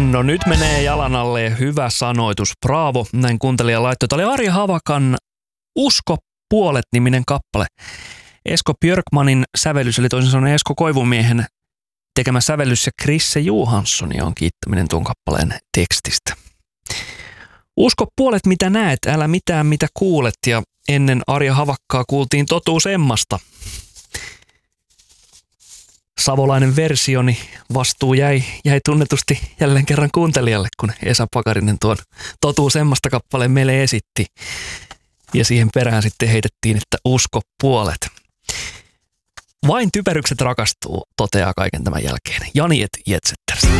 No nyt menee jalan alle, hyvä sanoitus, bravo, näin kuuntelija laittoi. Tämä oli Arja Havakan Usko puolet-niminen kappale. Esko Björkmanin sävellys, eli toisin sanoen Esko Koivumiehen tekemä sävellys ja Krisse Johanssonia on kiittäminen tuon kappaleen tekstistä. Usko puolet mitä näet, älä mitään mitä kuulet, ja ennen Arja Havakkaa kuultiin Totuus Emmasta. Savolainen versioni vastuu jäi tunnetusti jälleen kerran kuuntelijalle, kun Esa Pakarinen tuon Totuus Emmasta kappaleen meille esitti. Ja siihen perään sitten heitettiin, että usko puolet. Vain typerykset rakastuu, toteaa kaiken tämän jälkeen Jani Jetsetters.